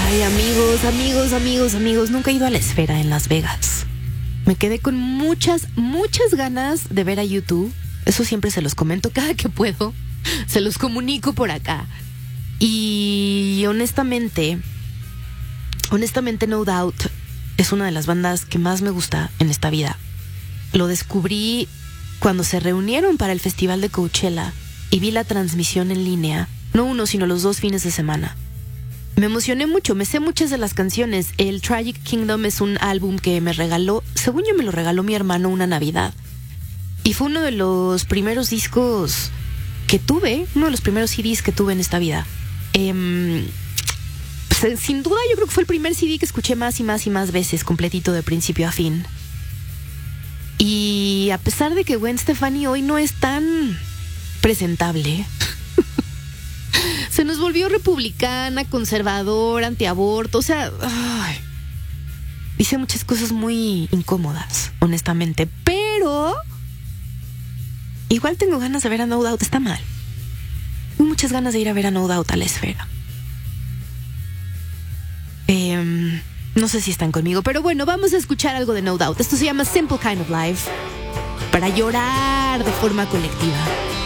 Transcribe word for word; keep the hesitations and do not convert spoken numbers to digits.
Ay, amigos, amigos, amigos, amigos, nunca he ido a la Esfera en Las Vegas. Me quedé con muchas, muchas ganas de ver a U dos. Eso siempre se los comento cada que puedo. Se los comunico por acá. Y honestamente, honestamente No Doubt es una de las bandas que más me gusta en esta vida. Lo descubrí cuando se reunieron para el festival de Coachella y vi la transmisión en línea, no uno, sino los dos fines de semana. Me emocioné mucho, me sé muchas de las canciones. El Tragic Kingdom es un álbum que me regaló, según yo me lo regaló mi hermano una Navidad. Y fue uno de los primeros discos que tuve, uno de los primeros C Ds que tuve en esta vida. Eh, pues, sin duda yo creo que fue el primer C D que escuché más y más y más veces, completito de principio a fin. Y a pesar de que Gwen Stefani hoy no es tan presentable, se nos volvió republicana, conservadora, antiaborto, o sea, ay, dice muchas cosas muy incómodas, honestamente, pero igual tengo ganas de ver a No Doubt, está mal. Tengo muchas ganas de ir a ver a No Doubt a la Esfera. Eh, no sé si están conmigo, pero bueno, vamos a escuchar algo de No Doubt. Esto se llama Simple Kind of Life, para llorar de forma colectiva.